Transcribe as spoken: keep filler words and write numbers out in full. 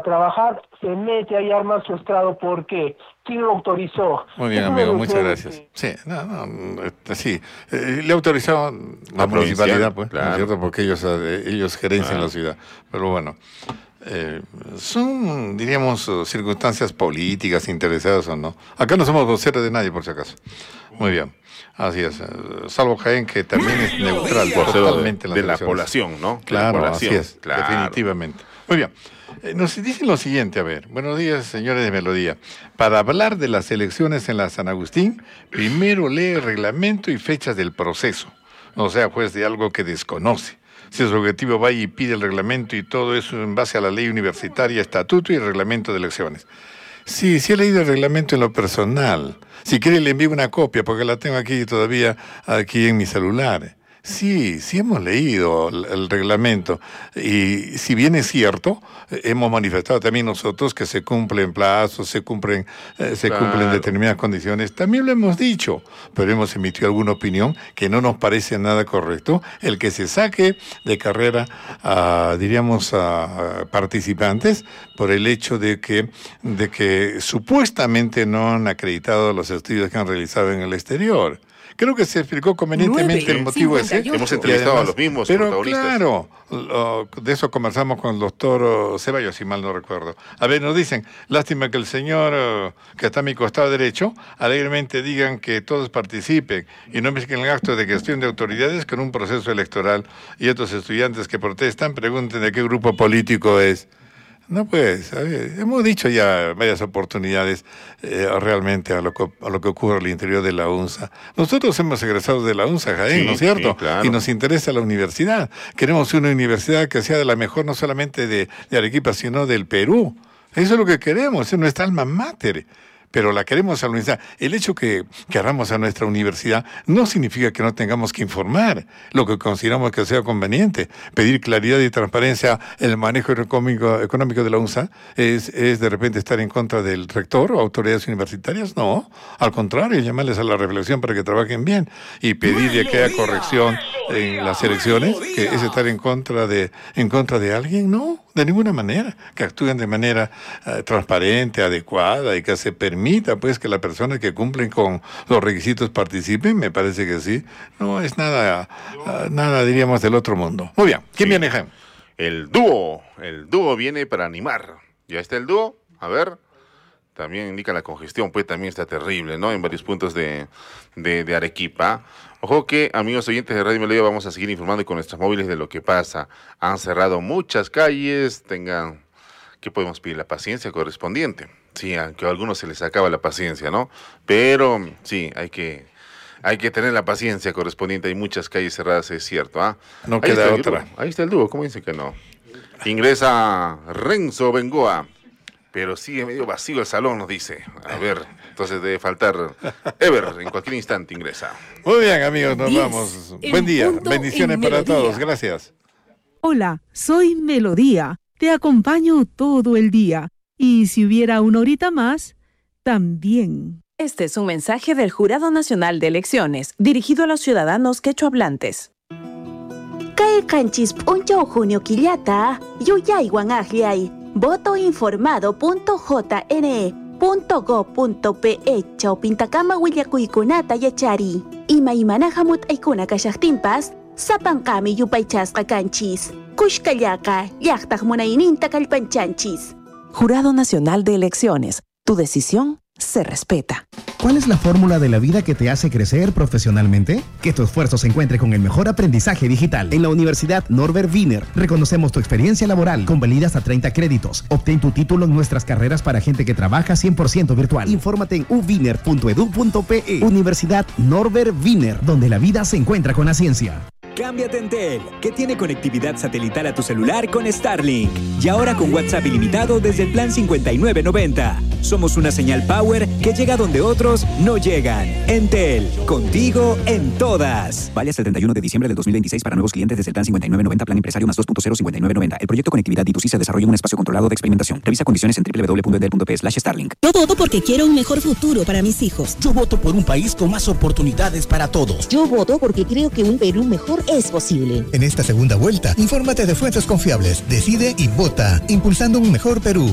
trabajar, se mete ahí, arma su estrado. ¿Por qué? ¿Quién lo autorizó? Muy bien, amigo, muchas gracias. Sí, no, no, sí, eh, le ha autorizado la, la municipalidad, pues, claro. ¿No es cierto? Porque ellos, ellos gerencian claro. la ciudad. Pero bueno, eh, son, diríamos, circunstancias políticas, interesadas o no. Acá no somos voceros de nadie, por si acaso. Muy bien. Así es, salvo Jaén, que también es neutral totalmente de, de la población, ¿no? Claro, población. así es, claro. definitivamente. Muy bien, eh, nos dicen lo siguiente, a ver, buenos días, señores de Melodía. Para hablar de las elecciones en la San Agustín, primero lee el reglamento y fechas del proceso, no sea juez de algo que desconoce. Si su objetivo vaya y pide el reglamento y todo eso en base a la ley universitaria, estatuto y reglamento de elecciones. Sí, sí he leído el reglamento en lo personal. Si quiere le envío una copia porque la tengo aquí todavía, aquí en mi celular. Sí, sí hemos leído el, el reglamento y si bien es cierto, hemos manifestado también nosotros que se cumplen plazos, se cumplen, eh, se claro. cumplen determinadas condiciones, también lo hemos dicho, pero hemos emitido alguna opinión que no nos parece nada correcto, el que se saque de carrera a, diríamos, a, a participantes por el hecho de que, de que supuestamente no han acreditado los estudios que han realizado en el exterior. Creo que se explicó convenientemente el motivo ese. Hemos entrevistado además, a los mismos pero protagonistas. Claro, lo, de eso conversamos con el doctor Ceballos, si mal no recuerdo. A ver, nos dicen, lástima que el señor que está a mi costado derecho, alegremente digan que todos participen y no mezclen el acto de gestión de autoridades con un proceso electoral y otros estudiantes que protestan pregunten de qué grupo político es. No, pues, a ver, hemos dicho ya varias oportunidades eh, realmente a lo, que, a lo que ocurre al interior de la UNSA. Nosotros hemos egresado de la UNSA, Jaén, sí, ¿no es cierto? Sí, claro. Y nos interesa la universidad. Queremos una universidad que sea de la mejor, no solamente de, de Arequipa, sino del Perú. Eso es lo que queremos, es nuestra alma mater. Pero la queremos a la universidad. El hecho que queramos a nuestra universidad no significa que no tengamos que informar lo que consideramos que sea conveniente. Pedir claridad y transparencia en el manejo económico, económico de la UNSA es, es de repente estar en contra del rector o autoridades universitarias. No, al contrario, llamarles a la reflexión para que trabajen bien y pedirle que haya corrección en las elecciones, que es estar en contra de, en contra de alguien, no. De ninguna manera, que actúen de manera uh, transparente, adecuada y que se permita pues que las personas que cumplen con los requisitos participen, me parece que sí. No es nada, uh, nada diríamos del otro mundo. Muy bien, ¿quién sí. viene, Jaime? El dúo, el dúo viene para animar. ¿Ya está el dúo? A ver. También indica la congestión, pues también está terrible, ¿no? En varios puntos de, de, de Arequipa. Ojo que, amigos oyentes de Radio Melodía, vamos a seguir informando con nuestros móviles de lo que pasa. Han cerrado muchas calles, tengan, ¿qué podemos pedir? La paciencia correspondiente. Sí, aunque a algunos se les acaba la paciencia, ¿no? Pero sí, hay que, hay que tener la paciencia correspondiente. Hay muchas calles cerradas, es cierto, ¿ah? ¿eh? No queda otra. Ahí está el dúo, ¿cómo dicen que no? Ingresa Renzo Bengoa. Pero sigue medio vacío el salón, nos dice. A ver, entonces debe faltar Ever, en cualquier instante ingresa. Muy bien, amigos, nos vamos. Buen día, bendiciones para todos, gracias. Hola, soy Melodía, te acompaño todo el día. Y si hubiera una horita más, también. Este es un mensaje del Jurado Nacional de Elecciones, dirigido a los ciudadanos quechohablantes. Kay kanchis puncho junio quillata, yuyaywan agliay. voto informado punto j n e punto gob punto p e chawpintakama willakuykunata yachari. Ima imana hamut aykuna kashaqtinpas, sapankami yupaychasqa kanchis. Kushkallaka, llaqtaq munayninta kallpanchanchis. Jurado Nacional de Elecciones. Tu decisión se respeta. ¿Cuál es la fórmula de la vida que te hace crecer profesionalmente? Que tu esfuerzo se encuentre con el mejor aprendizaje digital. En la Universidad Norbert Wiener reconocemos tu experiencia laboral con validas hasta treinta créditos. Obtén tu título en nuestras carreras para gente que trabaja cien por ciento virtual. Infórmate en u wiener punto e d u punto p e. Universidad Norbert Wiener, donde la vida se encuentra con la ciencia. Cámbiate a Entel, que tiene conectividad satelital a tu celular con Starlink. Y ahora con WhatsApp ilimitado desde el plan cincuenta y nueve noventa. Somos una señal power que llega donde otros no llegan. Entel, contigo en todas. Vale hasta el treinta y uno de diciembre del dos mil veintiséis para nuevos clientes desde el plan cincuenta y nueve noventa, plan empresario más dos punto cero cincuenta y nueve noventa. El proyecto Conectividad D dos C se desarrolla en un espacio controlado de experimentación. Revisa condiciones en doble u doble u doble u punto entel punto p slash Starlink. Yo voto porque quiero un mejor futuro para mis hijos. Yo voto por un país con más oportunidades para todos. Yo voto porque creo que un Perú mejor es posible. En esta segunda vuelta, infórmate de fuentes confiables, decide y vota, impulsando un mejor Perú.